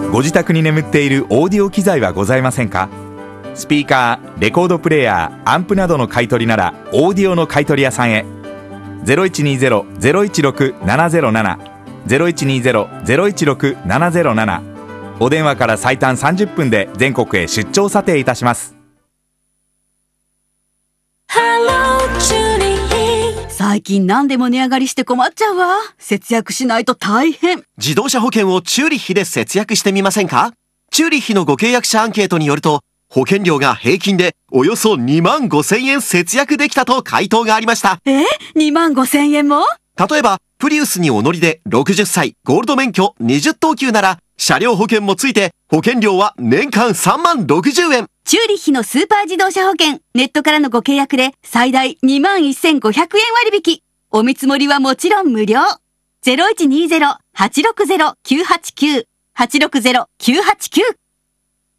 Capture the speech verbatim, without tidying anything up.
ご自宅に眠っているオーディオ機材はございませんか？スピーカー、レコードプレーヤー、アンプなどの買い取りならオーディオの買い取り屋さんへ。 ゼロいちにゼロ ゼロいちろく ななゼロなな ゼロいちにゼロ ゼロいちろく ななゼロなな。お電話から最短さんじゅっぷんで全国へ出張査定いたします。 最近何でも値上がりして困っちゃうわ。節約しないと大変。 自動車保険をチューリッヒで節約してみませんか？チューリッヒのご契約者アンケートによると、保険料が平均でおよそにまんごせんえん節約できたと回答がありました。 え ?にまんごせんえんも？ 例えば、プリウスにお乗りでろくじゅっさい、ゴールド免許にじゅっとうきゅうなら、車両保険もついて保険料は年間さんまんろくじゅうえん。 チューリッヒのスーパー自動車保険、ネットからのご契約で最大 にまんせんごひゃくえん割引。お見積もりはもちろん無料。ゼロいちにゼロ はちろくゼロ きゅうはちきゅう はちろくゼロ きゅうはちきゅう